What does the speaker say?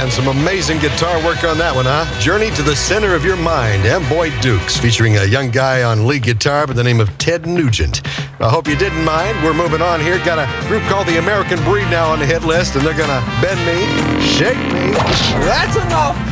Man, some amazing guitar work on that one, huh? Journey to the Center of Your Mind, Boy Dukes, featuring a young guy on lead guitar by the name of Ted Nugent. I hope you didn't mind. We're moving on here. Got a group called the American Breed now on the hit list, and they're gonna bend me, shake me. That's enough.